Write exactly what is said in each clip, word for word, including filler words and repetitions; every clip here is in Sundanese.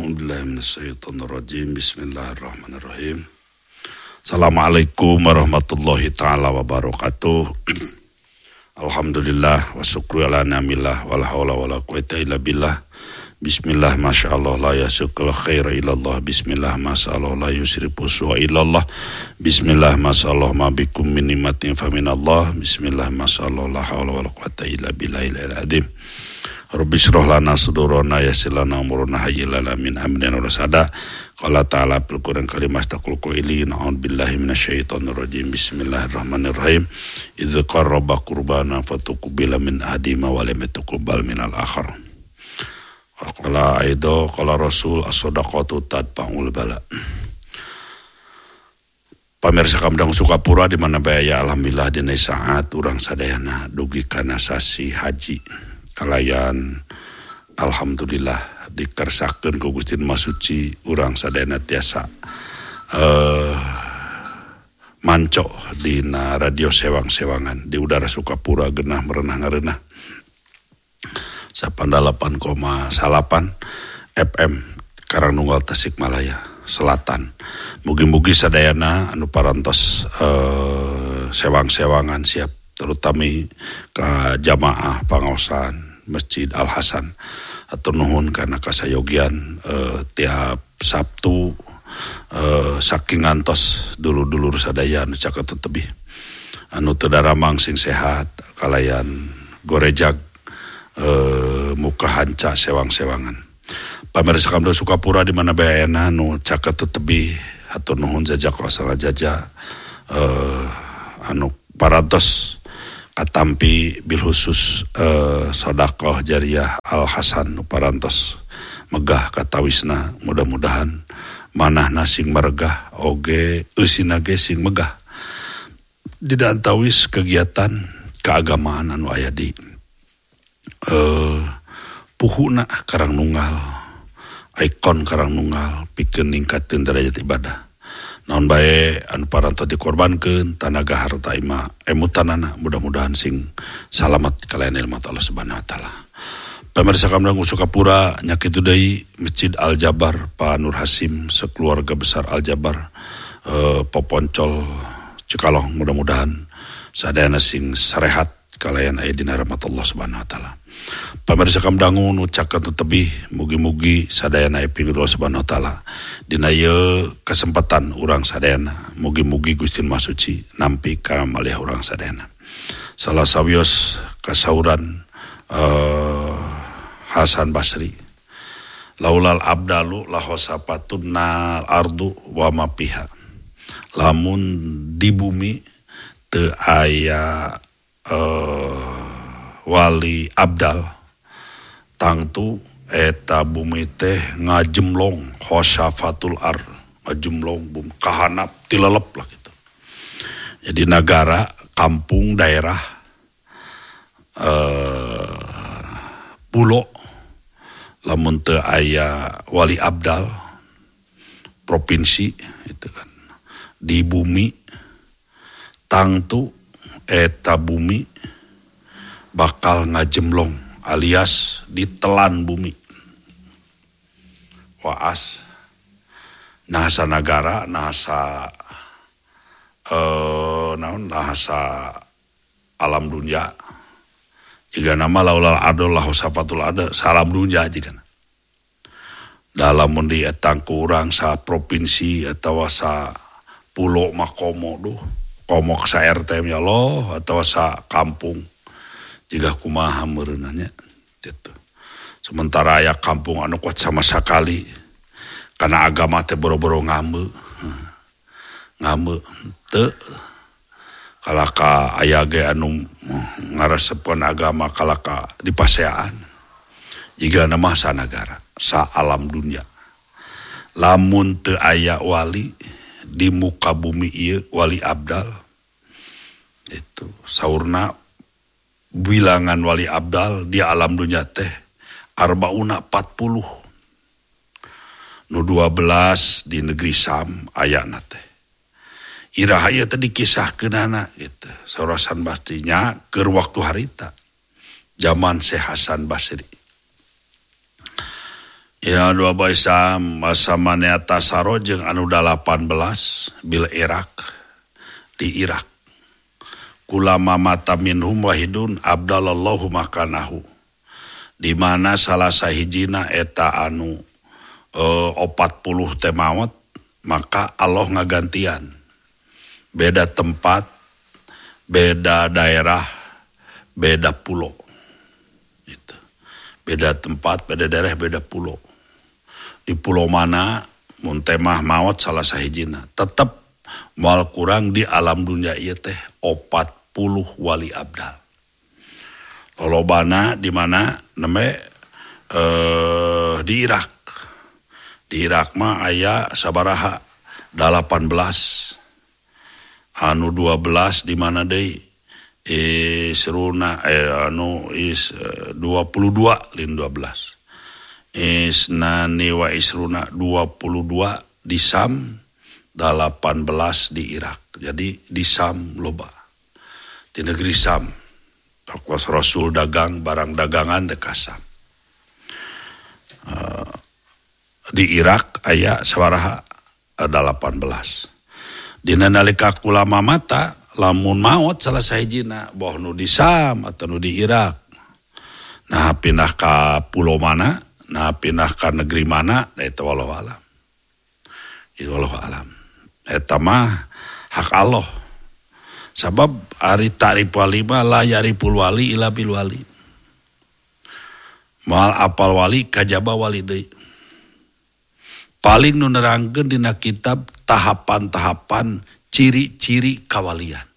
A'udzubillahi minasyaitonirrajim. Bismillahirrahmanirrahim. Assalamualaikum warahmatullahi taala wabarakatuh. Alhamdulillah wa syukru ala ni'amillah wala haula wala quwwata illa billah. Bismillah masyaallah la yasukul khaira illallah. Bismillah masyaallah la yusrifu su'a illallah. Bismillah masyaallah ma bikum min ni'matin fa minallah. Bismillah masyaallah la haula wala quwwata illa billahil azim. Rabbi shrah lana sudurana yassir lana umurana hayyil lana min amrina rasada. Qala ta'ala fil Qur'an karim astaqul qailin a'udzu billahi minasyaitonir rajim. Bismillahirrahmanirrahim. Idz qarraba qurbana fatuqbila min ahadima wa lam yataqabbal minal akhar. Wa qala aido qala rasul as-shadaqatu tadfa'ul bala. Pamirsa kamdang Sukapura di mana baya alhamdulillah dina saat urang sadayana dugi kana sasi haji. Kalayan alhamdulillah dikersakeun ku Gusti Masuci urang sadayana tiasa uh, manco dina radio sewang-sewangan di udara Sukapura genah merenah ngareunah delapan koma delapan F M Karangnunggal Tasikmalaya Selatan. Mugi-mugi sadayana anu parantos uh, sewang-sewangan siap terutama ke jamaah pangaosan Masjid Al Hasan atau nuhun karena kasayogian uh, tiap Sabtu uh, saking ngantos dulur-dulur sadaya anu caket tebih anu teu daramang sing sehat kalayan gorejag uh, muka hanca sewang-sewangan. Pamirsa kamdo Sukapura di mana bayana anu caket tebih atau nuhun jajak wasala jaja uh, anu parantos katampi bil khusus uh, sedekah jariyah Al Hasan parantos megah katawisna mudah-mudahan manahna sing meregah oge eusina ge sing megah didantawis kegiatan keagamaan anu aya di uh, puhuna Karangnunggal ikon Karangnunggal pikeun ningkatkeun derajat ibadah. Naon bae anu parantos dikorbankeun tanaga harta ima emutanana mudah-mudahan sing salamet kalayan ilmu Allah Subhanahu wa taala. Pamirsa kamdang Sukapura nyakitu deui Masjid Al Jabar Pak Nur Hasim sekeluarga besar Al Jabar eh, Poponcol Cikalong mudah-mudahan sadayana sing sarehat kalayan aya dina rahmat Allah Subhanahu wa taala. Pamirsa kamdangu nu caket tebih mugi-mugi sadayana eping Allah Subhanahu wa taala dina ieu kesempatan urang sadayana mugi-mugi Gusti Masuci nampi ka malih urang sadayana. Salah sawios kasauran uh, Hasan Basri laulal abdalu lahosapatunal ardu wa ma piha lamun di bumi teu aya uh, wali abdal tangtu eta bumi teh ngajemlong hosafatul ar ngajemlong bum kahanap tilelep lah gitu. Jadi negara, kampung, daerah eh, pulau lamun teu aya wali abdal provinsi itu kan di bumi tangtu eta bumi bakal ngajemlong alias ditelan bumi. Waas nahasa negara, nahasa eh, naon nahasa alam dunia. Jika nama laulal adol lahosafatul ada salam dunia jika. Dalam mundi etang kurang sa provinsi atau sa pulau makomo duh, komo sa R T ya Allah atau sa kampung. Jika kumaha meureunanya gitu. Sementara aya kampung anu kuat sama sekali karena agama teh boro-boro ngambe. Ngambe teu kalaka aya ge anu ngaresepkeun agama kalaka di paseaan. Jiga nama sa negara, sa alam dunia. Lamun teu aya wali di muka bumi ieu wali abdal. Itu saurna bilangan wali abdal di alam dunia teh arbauna empat puluh nu dua belas di negeri Sam ayana teh iraha ieu teh dikisahkeunana gitu saurasan pastinya keur waktu harita zaman Syekh Hasan Basri Ya dua baisam masa manea tasaro jeung anu delapan belas bil Irak di Irak. Kulama mata minhum wahidun abdalallahu makanahu. Di mana salah sahijina eta anu uh, opat puluh temawat maka Allah ngagantian. Beda tempat, beda daerah, beda pulau. Gitu. Beda tempat, beda daerah, beda pulau. Di pulau mana mun temah maut salah sahijina tetap moal kurang di alam dunia ieu teh opat puluh wali abdal. Lolobana di mana neme eh, di Irak. Di Irak mah aya sabaraha delapan belas anu dua belas di mana deui eh seruna eh anu is eh, dua puluh dua lin dua belas. Isnani wa isruna dua puluh dua di Sam, delapan belas di Irak. Jadi di Sam loba. Di negeri Sam. Takwas Rasul dagang barang dagangan teh ka Sam. Uh, di Irak aya sabaraha delapan belas. Dina nalika kulama mata lamun maot salah sahijina boh nu di Sam atau nu di Irak. Nah pindah ka pulau mana? Nah pindah ke negeri mana, itu wallahu alam. Itu wallahu alam. Eta mah hak Allah. Sebab ari ta'rif wali mah la yariful wali ila bil wali. Mal apal wali kajaba wali deui. Paling nu nerangkeun dina kitab tahapan-tahapan ciri-ciri kawalian.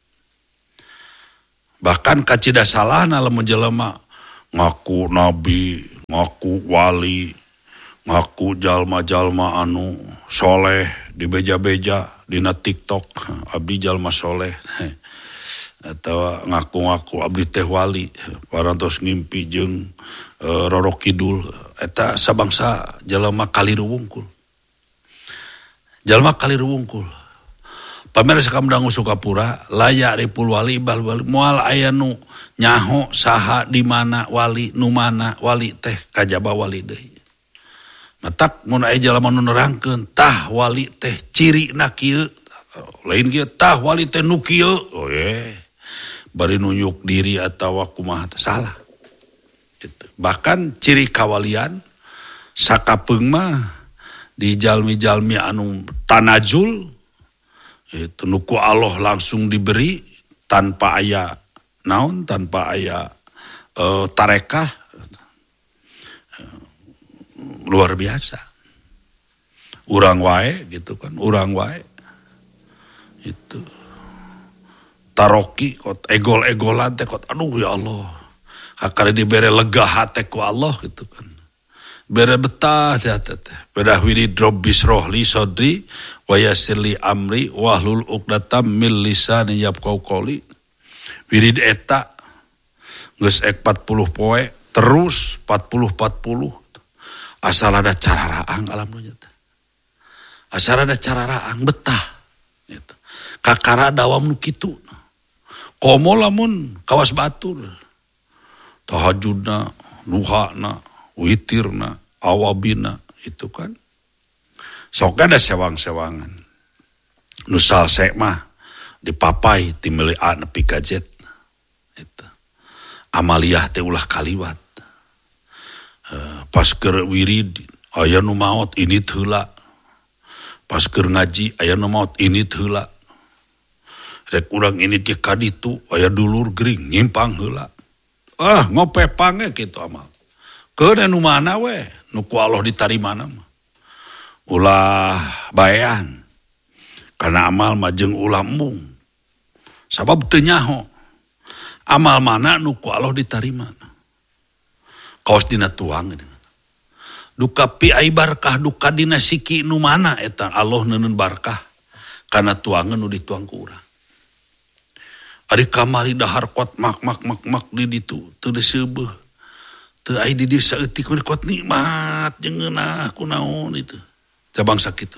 Bahkan kacida salahna lamun jelema ngaku nabi, ngaku wali, ngaku jalma-jalma anu soleh di beja-beja dina TikTok abdi jalma soleh atau ngaku-ngaku abdi teh wali parantos ngimpi jeung e, Roro Kidul eta sabangsa jalma kaliru wungkul jalma kaliru wungkul pamirsa kamdangu Sukapura layak ripul wali bal wali moal aya nu nyaho saha di mana wali nu mana wali teh kajaba wali deui. Matak mun aya jalma nu nerangkeun tah wali teh cirina kieu lain kieu tah wali teh nu kieu oh ye bari nunjuk diri atawa kumaha salah. Gitu. Bahkan ciri kawalian sakapeung mah di jalmi-jalmi anu tanajul itu nuku Allah langsung diberi tanpa aya naon tanpa aya uh, tarekah luar biasa. Urang wae gitu kan, urang wae itu taroki kot egol-egolan teh kot aduh ya Allah. Kakare dibere lega hate ku Allah gitu kan. Bere betah teh teh. Beda wiri drop bisrohli sodri wa yassirli amri wahlul uqdatam min lisani yafqahu qouli. Wirid eta geus empat puluh poe terus empat puluh empat puluh asal ada cara raang alam dunya teh. Asal ada cara raang betah gitu. Kakara dawam nu kitu. Komo lamun kawas batur. Tahajudna, duhana, witirna, awabina itu kan. Sok ada sewang-sewangan. Nusal sek mah dipapai timelian nepi ka jet. Itu. Amaliyah teh ulah kaliwat. Uh, pas keur wirid aya nu maot ini heula. Pas keur ngaji aya nu maot ini heula. Rek urang ini ke kaditu aya dulur gering nyimpang heula. Ah ngope pange kitu amal. Keun nu mana we nu ku Allah ditarimana mah. Ulah baean. Karena amal mah jeung ulah embung. Sabab teu nyaho. Amal mana nu ku Allah ditarima. Kaos dina tuang. Duka pi ai barkah duka dina siki nu mana eta Allah neuneun barkah kana tuangan nu dituang ku urang. Ari kamari dahar kuat mak mak mak mak di ditu teu diseubeul. Teu ai di dieu saeutik kuat nikmat jeung ngeunah kunaon itu. Cabang sakitu.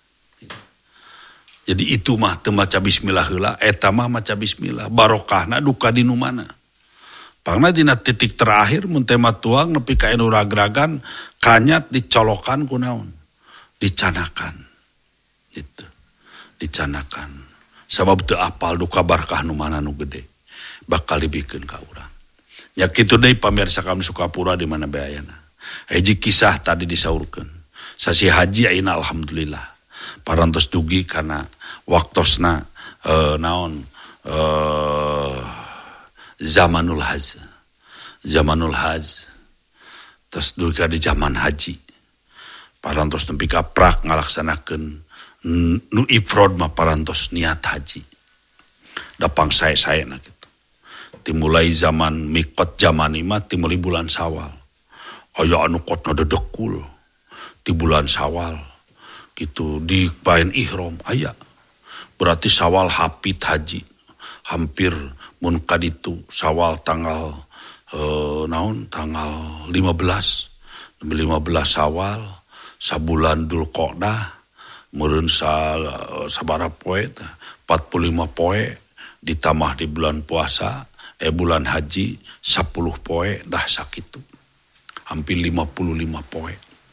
Jadi itu mah teu maca bismillah heula, eta mah maca bismillah. Barokahna duka di nu mana. Pangna dina titik terakhir mun tema tuang nepi ka anu ragragan kanyat dicolokan ku naon? Dicanakan. Gitu. Dicanakan. Sabab teu apal du kabar ka anu mana nu gede. Bakal dibikeun ka urang. Nya kitu deui pamirsa kami Sukapura di mana bae ayeuna. Hiji kisah tadi disaurkeun. Sasi haji ayeuna alhamdulillah. Parantos dugi kana waktosna uh, naon uh, zamanul haj. Zamanul haj. Terus dugi di zaman haji. Parantos tempi ka prak ngalaksanakeun nu ifrod mah parantos niat haji. Dapang sae-sae na gitu. Timulai zaman mikot zaman ima timulai bulan Sawal. Aya anu kotna dedekul di bulan Sawal. Gitu di paen ihram aya. Berarti Sawal hapit haji. Hampir mun kaditu Sawal tanggal eh, naon tanggal lima belas. lima belas Sawal sabulan Dzulqa'dah meureun sa sabaraha poe empat puluh lima poe ditambah di bulan puasa eh bulan haji sepuluh poe dah sakitu hampir lima puluh lima poe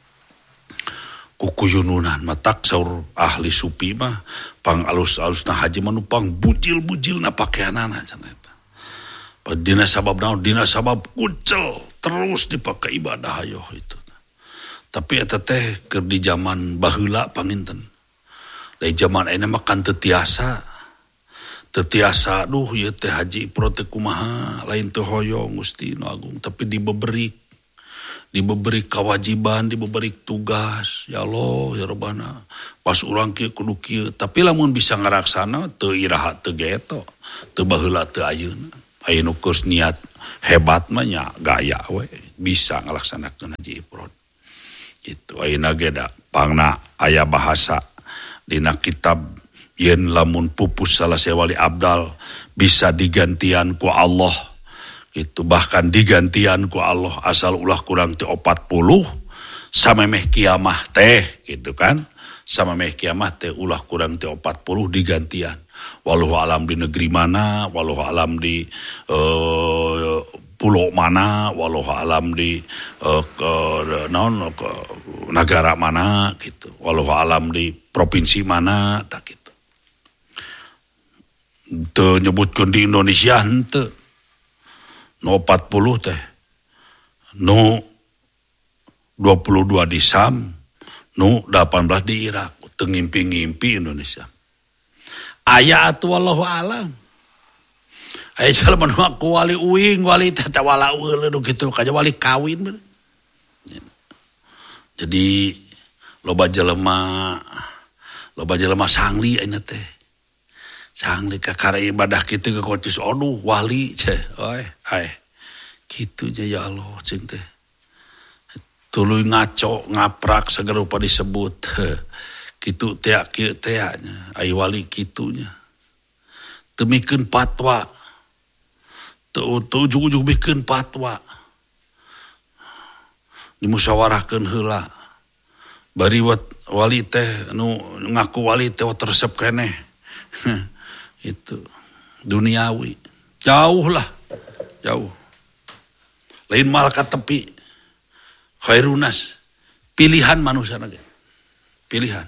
kukuyununan matak saur ahli supi mah pang alus-alusna haji manupang bujil-bujilna pakaianana cenah eta dina sabab naon dina sabab kucel terus dipakai ibadah ayo itu tapi eta teh keur di zaman baheula panginten dari zaman ayeuna mah kan teu tiasa teu tiasa duh ieu teh haji ifrod teh kumaha lain teu hoyong Gusti nu Agung tapi dibeberik dibeberik kewajiban dibeberik tugas ya Allah ya Rabbana pas urang kieu kudu kieu tapi lamun bisa ngaraksana teu iraha teu geto teu baheula teu ayeuna ayeuna geus niat hebat mah nya gaya we bisa ngalaksanakeun haji ifrod gitu ayeuna ge da pangna aya bahasa dina kitab yen lamun pupus salase wali abdal bisa digantian ku Allah itu bahkan digantian ku Allah asal ulah kurang ti opat puluh samemeh kiamah teh gitu kan samemeh kiamah teh ulah kurang ti opat puluh digantian walau alam di negeri mana walau alam di uh, pulau mana walau alam di uh, ke, non, ke negara mana gitu walau alam di provinsi mana tak gitu teu nyebutkeun di Indonesia henteu no empat puluh teh no dua puluh dua di Sam no delapan belas di Irak teu ngimpi-ngimpi Indonesia aya atuh wallahu alam aya jelema nu aku wali uing wali teh teh wala euleun kitu kaja wali kawin bener. Jadi loba jelema loba jelema sangli ayeuna teh sangli ka kara ibadah kitu ke kocus aduh wali ceh oi ai kitu je ya Allah cing teh tuluy ngaco ngaprak segala rupa disebut kitu teh kieu teh nya ai wali kitunya teu mikeun fatwa teu teu ujug-ujug bikeun fatwa dimusyawarahkeun heula bari wali teh nu ngaku wali teh resep keneh itu duniawi jauh lah jauh lain mal ka tepi khairunas pilihan manusia nage pilihan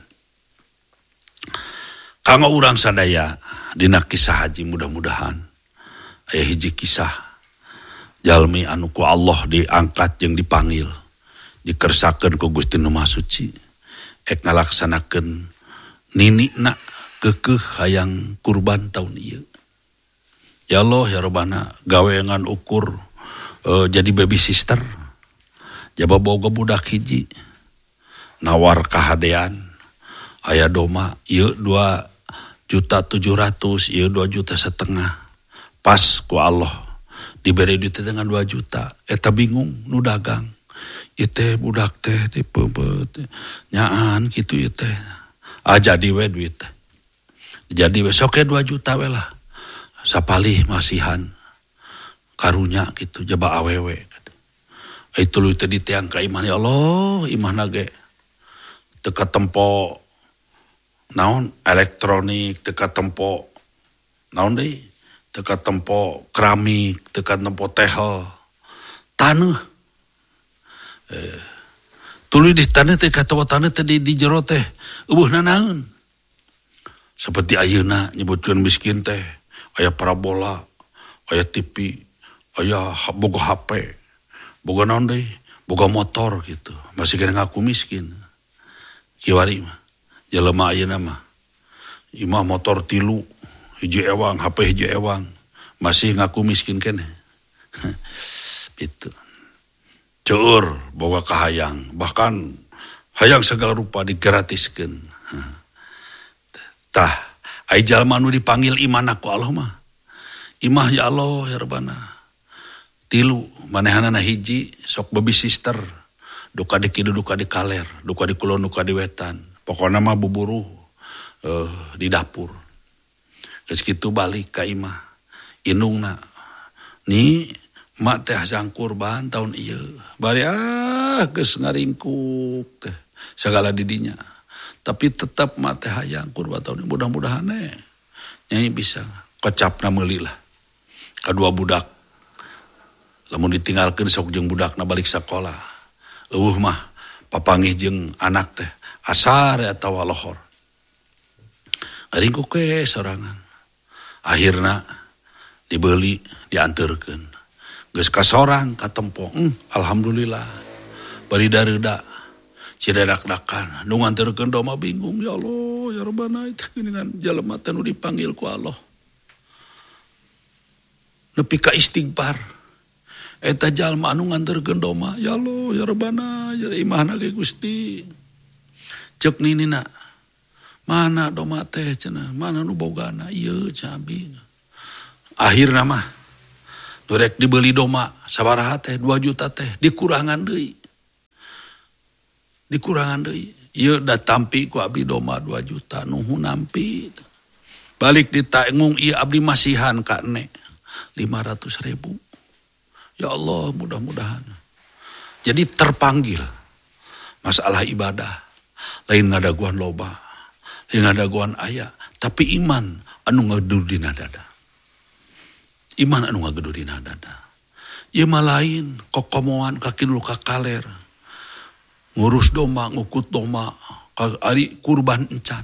kanggo urang sadaya dina kisah haji mudah-mudahan aya hiji kisah jalmi anu ku Allah diangkat jeung dipanggil dikersakeun ku Gusti Nu Maha Suci ek ngalaksanakeun ninina keukeuh hayang kurban taun ieu ya Allah ya Rabbana gaweangan ukur uh, jadi baby sister jaba boga budak hiji nawar kahadean aya doma ieu dua juta tujuh ratus ieu dua juta setengah pas ku Allah diberi duit dengan dua juta eta bingung nu dagang ieu teh budak teh dipeubeut nyaan kitu ieu teh ah jadi we duit teh jadi we sok dua juta we lah sapalih masihan karunya gitu jaba awewe itu lu tadi tiang ka iman ya Allah iman ge teka tempo naon elektronik teka tempo naon deui teka tempo keramik, teka tempo tehel, tanah. Eh, tuluy di tanah teh katawa tanah tadi di jero teh eueuh nanaeun. Seperti ayeuna nyebutkeun miskin teh aya parabola, aya T V, aya boga H P, boga naon deui, boga motor gitu. Masih kena ngaku miskin. Kiwari mah. Jelema ayeuna mah imah motor tilu, hiji ewang, H P hiji ewang, masih ngaku miskin keneh. Itu. Ceur boga kahayang, bahkan hayang segala rupa digratiskeun. Tah, ai jalma nu dipanggil iman ku Allah mah. Imah ya Allah ya Rabbana. Tilu manehanana hiji sok baby sister. Duka di kidu duka di kaler, duka di kulon duka di wetan. Pokona mah buburu uh, di dapur. Geus kitu balik ka imah. Inungna. Ni mak teh sang kurban tahun ieu. Bari ah geus ngaringkuk teh segala didinya. Tapi tetap mak teh hayang kurban tahun ini mudah-mudahan eh nyai bisa kocapna meuli lah. Kadua budak lamun ditinggalkeun sok jeung budakna balik sakola. Eueuh mah papanggih jeung anak teh asar atawa lohor. Ngaringkuk ke sorangan. Akhirna dibeli dianterkeun. Geus ka sorang ka tempo. Hmm, alhamdulillah. Bari dareuda. Cidadak-dakan. Nu nganterkeun doma bingung. Ya Allah, ya Rabbana itu geuningan jalema teh nu dipanggil ku Allah. Nepi ka istighfar. Eta jalma anu nganterkeun doma. Ya Allah, ya Rabbana, ya imahna ge Gusti. Ceuk ninina. Mana doma teh cenah? Mana nu bogana? Ieu cabi. Akhirna mah durek dibeli doma sabaraha teh dua juta teh dikurangan deui. Dikurangan deui. Ieu da tampi ku abdi doma dua juta nuhun nampi. Balik ditangung ieu abdi masihan ka ene lima ratus ribu. Ya Allah mudah-mudahan. Jadi terpanggil masalah ibadah. Lain ngadaguan loba. Lain ngadaguan aya. Tapi iman anu ngadur dina dada. Iman anu ngagedu dina dada. Ieu mah lain kokomoan kaki dulu ka kaler. Ngurus domba, ngukut domba, ari kurban encan.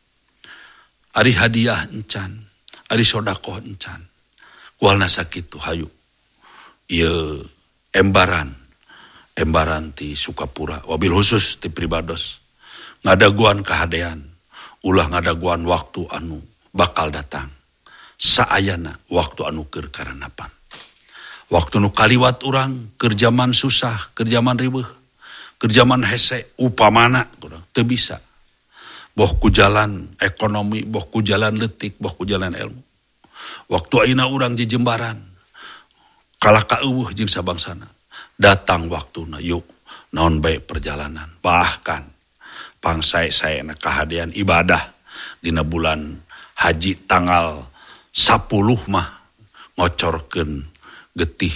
Ari hadiah encan, ari sedekah encan. Kualna sakitu hayu. Ieu embaran. Embaran ti Sukapura, wabil khusus ti Pribados. Ngadaguan kahadean, ulah ngadaguan waktu anu bakal datang. Saayana waktu anu keur karanapan. Waktu nu kaliwat urang keur zaman susah, keur zaman riweuh, keur zaman hese upamana teu bisa. Boh ku jalan ekonomi, boh ku jalan leutik, boh ku jalan ilmu. Waktu ayeuna urang jejembaran kalah ka eueuh jeung sabangsana. Datang waktuna yuk naon bae perjalanan. Bahkan pangsae-saena kahadean ibadah dina bulan haji tanggal sepuluh mah ngocorkeun getih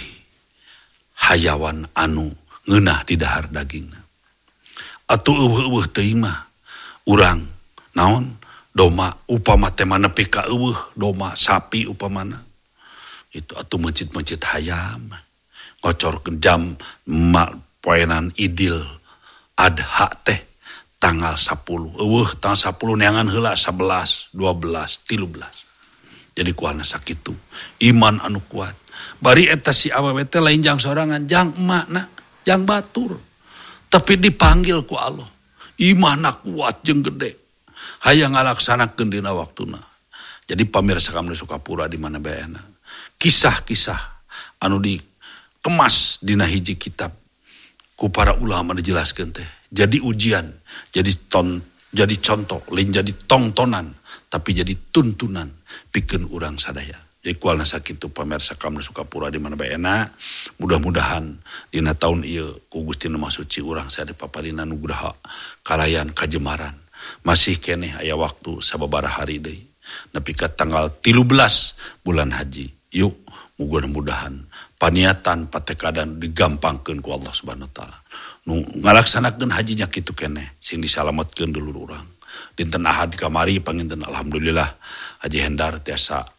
hayawan anu ngeunah di dahar dagingna. Atuh eueuh-eueuh teuing mah urang naon doma upama teh nepi ka eueuh doma sapi upamana. Itu atuh mencit-mencit hayam ngocorkeun jam ma poenan idil adha teh tanggal sepuluh. Eueuh tanggal sepuluh neangan heula sebelas, dua belas, tilu belas. Jadi kualna sakitu. Iman anu kuat. Bari eta si awewe teh lain jang sorangan, jang emakna, jang batur. Tapi dipanggil ku Allah. Imanna kuat jeung gede. Hayang ngalaksanakeun dina waktuna. Jadi pamirsa kami Sukapura di mana baeana. Kisah-kisah anu dikemas dina hiji kitab ku para ulama dijelaskeun teh. Jadi ujian, jadi ton, jadi contoh, lain jadi tongtonan, tapi jadi tuntunan pikeun urang sadaya. Jadi kualna sakitu pamirsa kami Sukapura di mana baeana. Mudah-mudahan dina taun ieu ku Gusti Nu Maha Suci urang sadaya paparina nugraha kalayan kajemaran. Masih keneh aya waktu sababaraha hari deui. Nepi ka tanggal tilu belas bulan haji. Yuk mudah-mudahan paniatan patekadan digampangkeun ku Allah Subhanahu wa taala. Nu ngalaksanakeun hajinya kitu keneh sing disalametkeun dulur urang. Dinten Ahad kamari panginten alhamdulillah Haji Hendar tiasa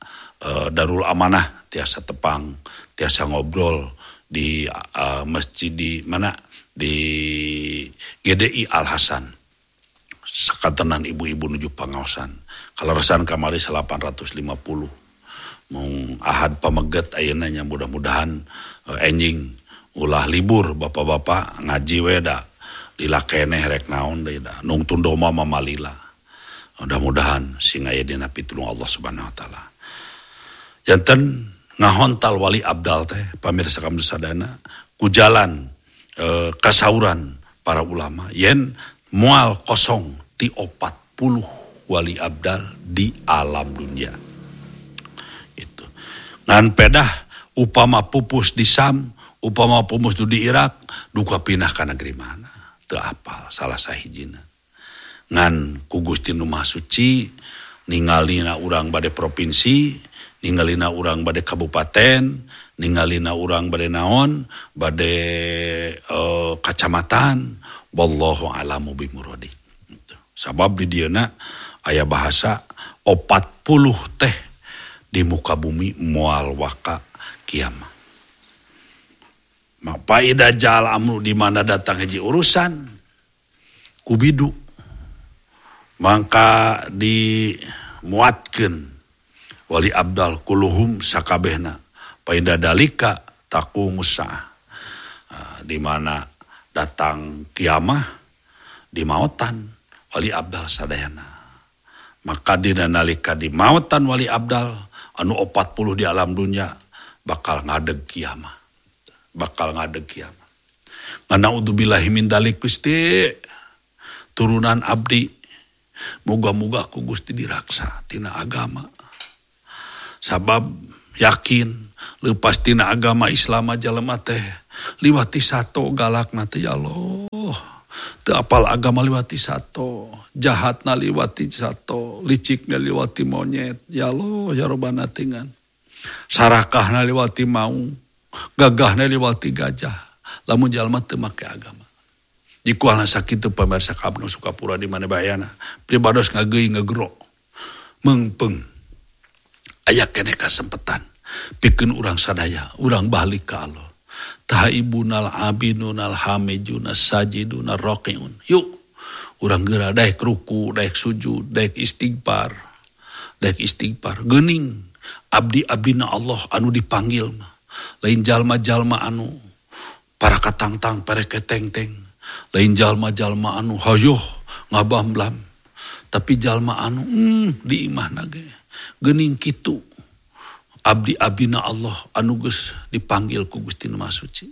uh, Darul Amanah tiasa tepang, tiasa ngobrol di uh, masjid di mana di G D I Al Hasan. Sakatenan ibu-ibu nuju pangaosan. Kalau resan kamari delapan ratus lima puluh. Mung ahad pameget ayeuna nya mudah-mudahan uh, enjing ulah libur bapak-bapak ngaji weda lila keneh rek naon deui da nung tundoma mamalila. Mudah-mudahan sing aya dina pitulung Allah Subhanahu wa taala. Janten ngahontal wali abdal teh pamirsa kami sadana ku jalan e, kasauran para ulama yen moal kosong di opat puluh wali abdal di alam dunia. Itu. Ngan pedah upama pupus di Sam, upama pupus di Irak, duka pindah ka negeri mana? Teu apal salah sahijina. Ngan ku Gusti Nu Maha Suci ningalina urang bade provinsi, ningalina urang bade kabupaten, ningalina urang bade naon, bade uh, kacamatan, wallahu alamu bimuradi. Sabab di dieuna aya bahasa opat puluh teh di muka bumi moal waka kiamat. Maka ida jal amru di mana datang haji urusan kubidu maka dimuatkeun wali abdal kuluhum sakabehna paida dalika taqumus saah di mana datang kiamah di mautan wali abdal sadayana maka dina nalika di mautan wali abdal anu opat puluh di alam dunia bakal ngadeg kiamah bakal ngadeg kiamah ngana udzubillahi min dalik Gusti turunan abdi moga-moga ku Gusti diraksa tina agama sabab yakin leupas tina agama Islam jalema teh liwati sato galakna teh ya Allah teu apal agama liwati sato jahatna liwati sato licikna liwati monyet ya Allah ya Rabbana tingan sarakahna liwati maung gagahna liwati gajah lamun jalma teu make agama jikuana sakitu pamirsa kabno Sukapura di mana bayana pribados ngageuy ngegero meungpeung aya keneh kasempetan pikeun urang sadaya urang balik ka Allah tahaibunal abinunal hamidunal sajidunal raqiun yuk urang geura daek ruku daek sujud daek istighfar daek istighfar geuning abdi-abdina Allah anu dipanggil mah lain jalma-jalma anu para katangtang para keteng-teng lain jalma-jalma anu hayoh ngabamblam tapi jalma anu hmm, di imahna ge geuning kitu abdi-abdina Allah anu geus dipanggil ku Gusti Nu Maha Suci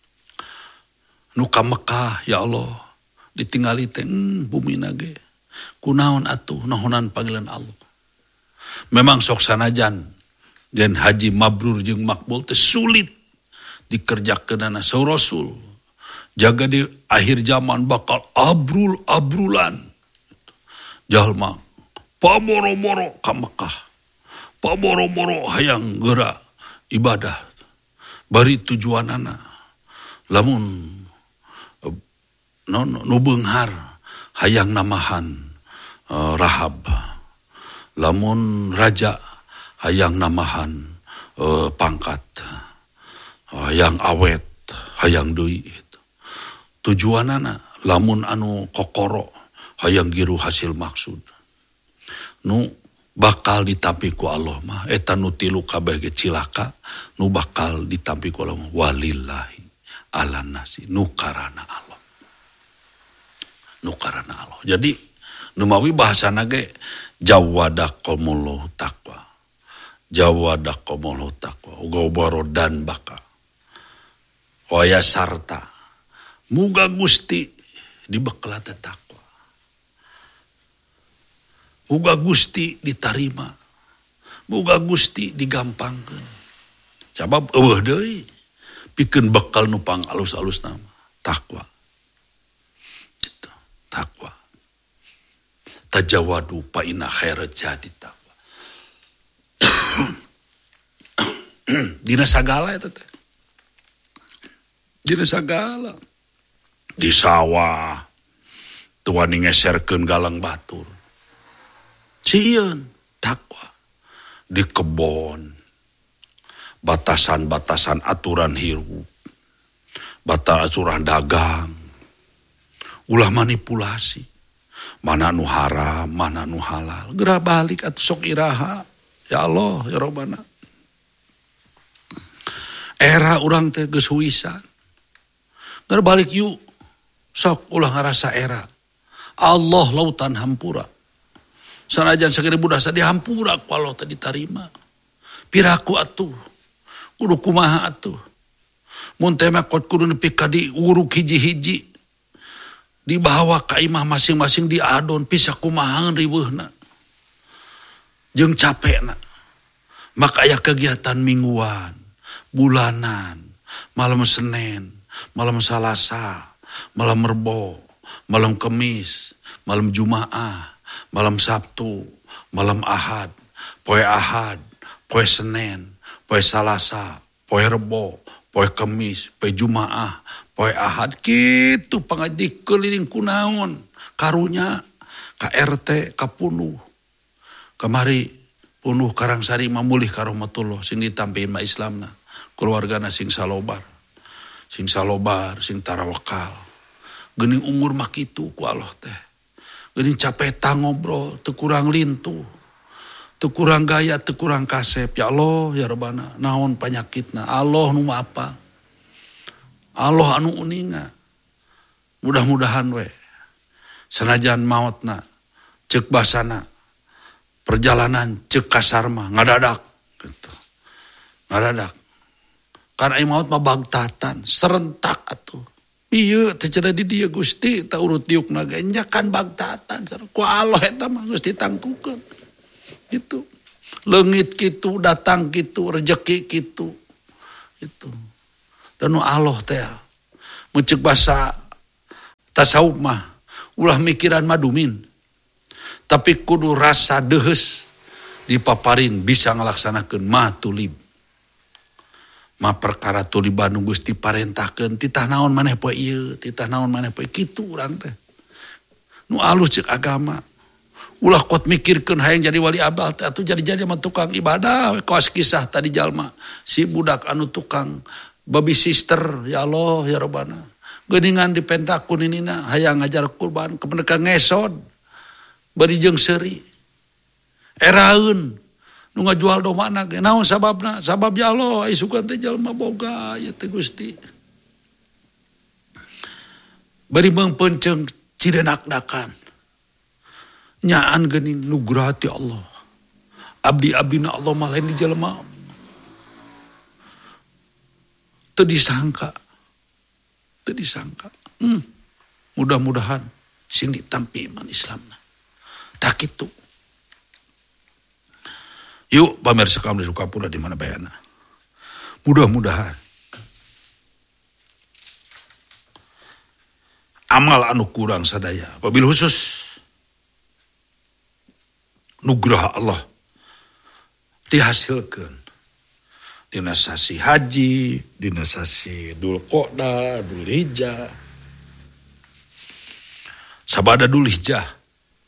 nu ka Mekah ya Allah ditingali teh hmm, bumi nage kunaon atuh nahonan panggilan Allah memang sok sanajan dan haji mabrur jeung makbul teh sulit dikerjakeunana saur Rasul jaga di akhir zaman bakal abrul abrulan jalma paboro-boro ka Mekah paboro-boro hayang geura ibadah bari tujuanana lamun no no beunghar hayang namahan uh, Rahab lamun raja hayang namahan uh, pangkat hayang awet hayang deui tujuanana lamun anu kokoro hayang giru hasil maksud nu bakal ditampi ku Allah mah eta nu tilu kabeh ge cilaka nu bakal ditampi ku Allah walillahi ala nasi nu karana Allah nu karana Allah jadi nu mawi bahasana ge jawadaqamullahu taqwa jawadaqamullahu taqwa gobaro dan baka waya sarta muga Gusti dibekala teh takwa muga Gusti ditarima muga Gusti digampangkeun sabab eueuh deui pikeun bekal nu pang alus-alus nama takwa gitu takwa tajawadu fa inna khairat jadi takwa dina sagala eta teh dina sagala di sawah tuan ngeserkeun galang batur sieun takwa di kebon, batasan-batasan aturan hirup, batal aturan dagang, ulah manipulasi, mana nu haram, mana nu halal, gerak balik atau sok iraha, ya Allah, ya Rabbana. Era orang teh geus huisan, gerak balik yuk, sok ulah ngarasa era, Allah lautan hampura, sanajan sagede budasa dihampura ku Allah teh ditarima, piraku atuh, kudu kumaha atuh, mun teh mah kudu nepi ka di uruk hiji-hiji, dibawa ka imah masing-masing diadon pisah kumaha riweuhna jeung capekna. Maka aya kegiatan mingguan, bulanan, malam Senin, malam Salasa, malam Rebo, malam Kemis, malam Jumaah, malam Sabtu, malam Ahad, poe Ahad, poe Senin, poe Salasa, poe Rebo, poe Kemis, poe Jumaah, poe Ahad, kitu pangaji keliling kunaon, karunya, ka R T, ka Punuh. Kemari Punuh Karangsari mamulih karomatullah, sing ditampihin ma Islamna, keluargana sing salobar, sing salobar, sing tarawakal. Geuning umur mah kitu ku Allah teh. Geuning capeta ngobrol, teu kurang lintuh, teu kurang gaya, teu kurang kasep. Ya Allah, ya Rabbana, naon panyakitna? Allah nu apa? Allah anu uninga. Mudah-mudahan we. Sanajan mautna, ceuk basana, perjalanan ceuk kasar mah ngadadak gitu. Ngadadak. Karena ai maut mah bagtatan, serentak atuh. Ieu teh cenah di dieu Gusti ta urut diukna ge nya kan bagtatan sareng ku Allah eta mah geus ditangkukeun. Gitu. Leungit kitu, datang kitu, rezeki kitu. Itu. Dan nu Allah teh mun ceuk basa tasawuf mah ulah mikiran madumin. Tapi kudu rasa dehes dipaparin bisa ngelaksanakan ma tulib. Ma perkara tuliban Gusti parentahkeun titah naon maneh poe ieu, titah naon maneh poe kitu urang teh. Nu alus ceuk agama. Ulah kot mikirkeun hayang jadi wali abad teh atuh jadi-jadi mah tukang ibadah, kaos kisah tadi jalma si budak anu tukang baby sister, ya Allah ya Rabbana. Geuningan dipentak kuninina hayang ngajar kurban kependekan ngesod. Bari jeung seuri. Eraeun nu ngajual domana ge naon sababna? Sabab ya Allah ai sugan teh jalma boga ya teh Gusti. Bari meungpeun cirenak-dakan. Nyaan geuning nugrah ti Allah. Abdi-abdina Allah mah lain di jelema. Teu disangka. Teu disangka. Hmm. Mudah-mudahan sing ditampi iman Islamna. Tak itu. Yuk pamirsa kaum di Sukapura di mana bayana. Mudah-mudahan amal anu kurang sadaya, wabil khusus nugrah Allah dihasilkan dina sasi haji, dina sasi Dul Qoda, Dul Hijjah. Sabada Dul Hijjah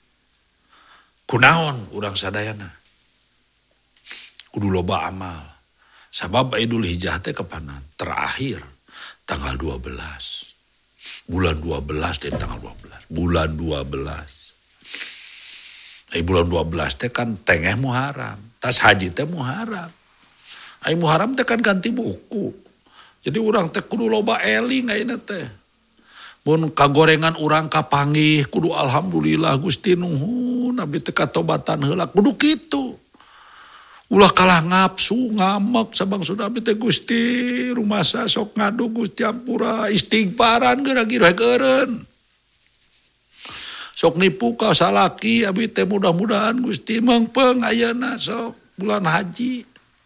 kunaon urang sadayana kudu loba amal sabab Idul Hijjah teh kapanan terakhir tanggal dua belas bulan dua belas dan tanggal dua belas bulan dua belas ai bulan dua belas teh kan tengeh Muharram tas haji teh Muharram ai Muharram teh kan ganti buku jadi urang teh kudu loba eling ayeuna teh mun kagorengan urang kapanggih kudu alhamdulillah Gusti nuhun abdi teh katobatan heula kudu kitu. Ulah kalah ngapsu ngamek sabang sudah abdi teh Gusti rumasa sok ngadu Gusti ampura istighfaran geura-gira geureun. Sok nipu ka salaki abdi teh mudah-mudahan Gusti meungpeung ayeuna sok bulan haji.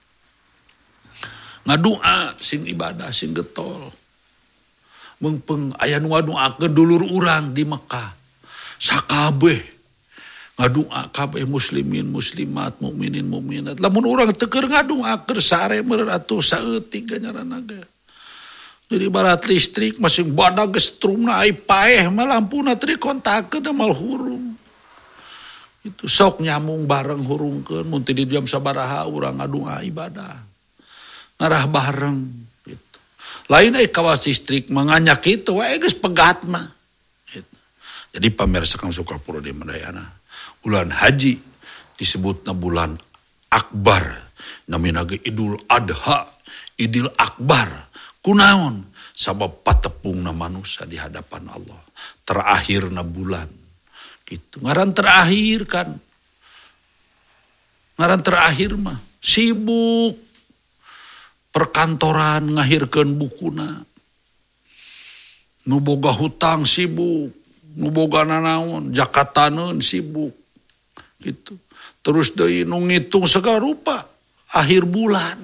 Ngadua sing ibadah sing getol. Meungpeung aya nu ngaduakeun dulur urang di Mekah. Sakabeh ngadua kabeh muslimin muslimat mukminin mukminat lamun urang teu keur ngaduakeun sare meureun atuh saeutik ganjaranna ge jadi barat listrik masing badag geus strumna ai paeh mah lampuna teu dikontakeun mal hurum Itu sok nyamung bareng hurungkeun mun di jam sabaraha urang ngadua ibadah. Ngarah bareng gitu. Lain ai kawas distrik manganyak itu wae geus pegat mah. Gitu. Jadi pamirsa Kang Sukapura di Madayana, bulan haji disebutna bulan akbar. Namina ge Idul Adha, Idul Akbar. Kunaon? Sabab patepungna manusia di hadapan Allah. Terakhirna bulan. Gitu. Ngaran terakhir kan. Ngaran terakhir mah. Sibuk. Perkantoran ngahirkeun bukuna. Nu boga hutang sibuk. Nu boga nanaon. Jakataneun sibuk. Gitu. Terus deui nu ngitung segala rupa. Akhir bulan.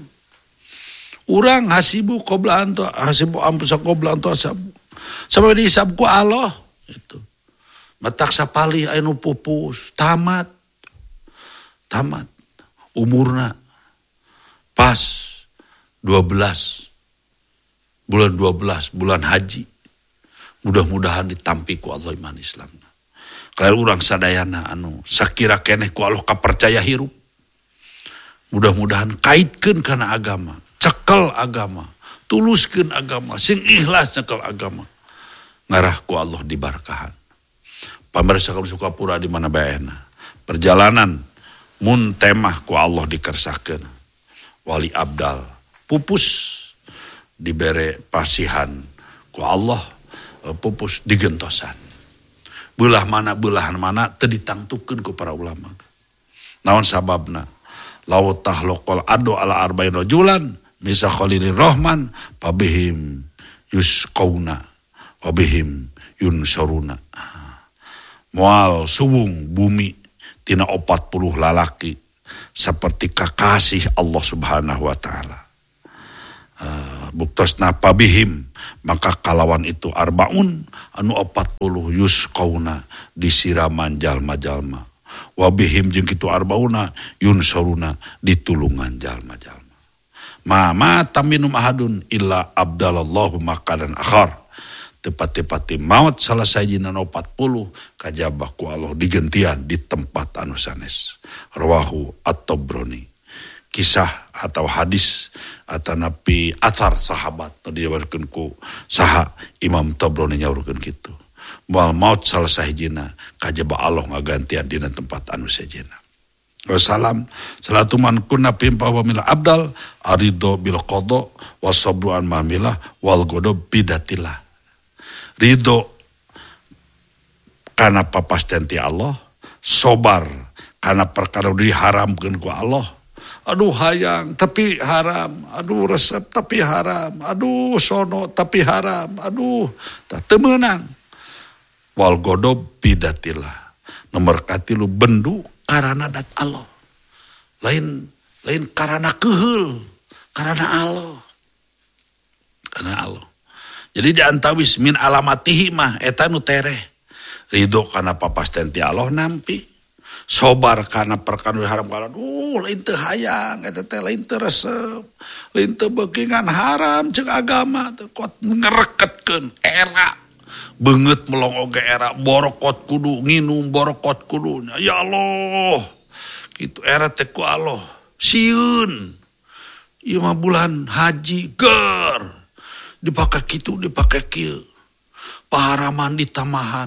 Urang hasibu qobla antu. Hasibu ampusa qobla antu asabu. Sampai dihisab ku Allah. Itu. Matak sapali anu pupus, tamat, tamat, umurna pas dua belas, bulan dua belas, bulan haji, mudah-mudahan ditampi ku Allah iman Islam. Kalau orang sadayana anu sakira keneh ku Allah kapercaya hirup, mudah-mudahan kaitkeun kana agama, cekel agama, tuluskeun agama, sing ikhlas cekel agama, ngarah ku Allah dibarkahan. Pamirsa Kang Sukapura di mana baena. Perjalanan mun temah ku Allah dikersakeun. Wali abdal pupus dibere pasihan ku Allah pupus digentosan. Belah mana belahan mana teu ditangtukeun ku para ulama. Naon sababna? Law tahlaqal adu ala arba'in rajulan misa khalilir rahman pabihim yusqauna wabihim yunsaruna. Moal suwung bumi tina opat puluh lalaki seperti kakasih Allah subhanahu wa ta'ala. Uh, buktosna pabihim maka kalawan itu arbaun anu opat puluh yusqauna disiraman jalma-jalma. Wabihim jeung kitu arbauna yunsaruna ditulungan jalma-jalma. Ma ma taminum ahadun illa abdalallahu makadan akhar. Tepat-tepati maut salah sajina opat puluh kajabah ku Allah digentian di tempat anu sanes. Rawahu at-Tabrani. Kisah atau hadis atau napi athar sahabat diwarkeun ku saha Imam Tabrani nyaurkeun kitu. Moal maut salah sajina kajabah Allah ngagantian dina tempat anu sajina. Wassalam salatu man kunna pimpa wa mila abdal arido bil qada wasabru an mamilah wal ghadab bidatillah. Ridho karena papasten ti Allah, sobar karena perkara diharamkeun ku Allah. Aduh hayang tapi haram, aduh resep tapi haram, aduh sono tapi haram, aduh teu meunang. Wal godob bidatillah. Nomor katilu bendu karana dat Allah. Lain lain karana keheul, karana Allah. Karana Allah. Jadi di antawis min alamatihi mah eta nu tereh. Ridho kana papasten ti Allah nampi. Sobar kana perkara haram kala. Uh, lain teu hayang eta teh lain teu resep. Lain teu beukingan haram jeung agama teh kot ngereketkeun era. Beungeut melong oge era borokot kudu nginum borokot kudu. Ya Allah. Kitu era teh ku Allah. Sieun. Ieu mah bulan haji ger. Dipakai kitu, dipakai kieu. Paharaman ditamahan.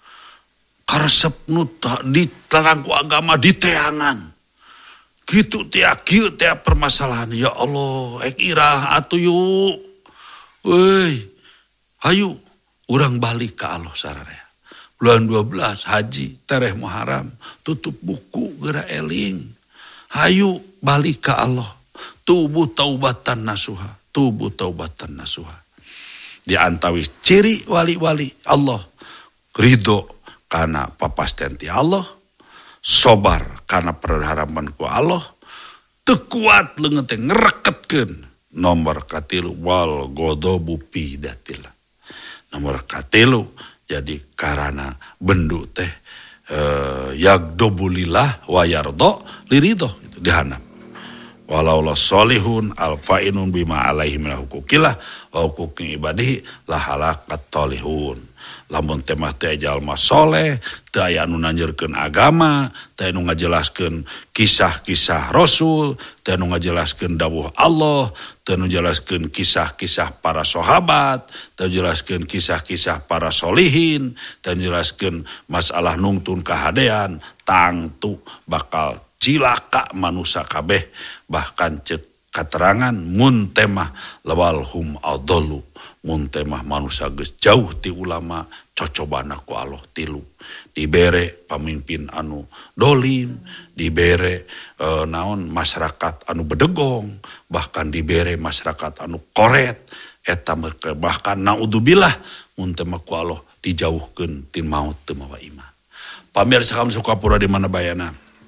Karesep nuta ditarangku agama diteangan. Gitu tiap kieu tiap permasalahan. Ya Allah, ek irah atuh yuk. Woi, hayu urang balik ke Allah sararea. Bulan dua belas haji tereh Muharram, tutup buku geura eling. Hayu balik ke Allah. Tubu taubatan nasuha. Tubuh taubatan nasuha. Di antawis ciri wali-wali Allah. Ridho karena papasten ti Allah. Sobar karena perharapan ku Allah. Tekuat leungeut teh ngereketkeun. Nomor katilu wal godobu pidatillah. Nomor katilu jadi karena bendu teh eh, yagdobulillah wa yardo liridho itu dihanap. Walau la solihun alfainun bima alaihi min hukukillah wa hukuki ibadihi la halakat tolihun. lamun temah teh jalma soleh, teu aya anu nanjeurkeun agama, teu anu ngajelaskeun kisah-kisah Rasul, teu anu ngajelaskeun dawuh Allah, teu anu ngajelaskeun kisah-kisah para sahabat, teu ngajelaskeun kisah-kisah para solihin, teu ngajelaskeun masalah nungtun kahadean, tangtu bakal cilaka manusia kabeh, bahkan cek katerangan mun temah lawal hum adallu, mun temah manusia geus jauh ti ulama, cocobana ku Allah tilu, dibere pamimpin anu dolim, dibere e, naon masyarakat anu bedegong, bahkan dibere masyarakat anu koret, eta bahkan naudzubillah mun temah ku Allah dijauhkeun ti maut teu mawa iman. Pamirsa kaum sukapura di mana bayana,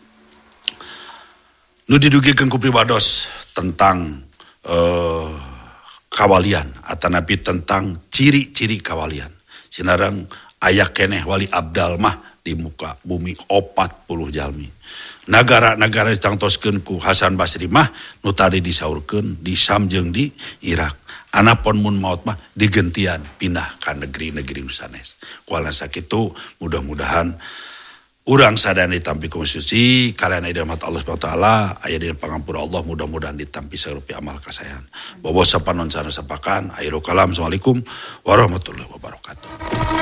nu didugikeun ku pribados tentang uh, kawalian atanapi tentang ciri-ciri kawalian. Sinarang aya keneh wali abdal mah di muka bumi opat puluh jalmi. Nagara-nagara ditangtoskeun ku Hasan Basri mah nu tadi disaurkeun di Syam jeung di Irak. Anapun mun maut mah digentian pindah ka negeri-negeri nu sanes. Kuala sakitu mudah-mudahan urang sadaya ditampi konstitusi, kalian aya rahmat Allah subhanahu wa taala, aya dina pangampura Allah, mudah-mudahan ditampi sarupi amal kasayan. Bobosa panon sana sapakan, akhirul kalam, assalamualaikum warahmatullahi wabarakatuh.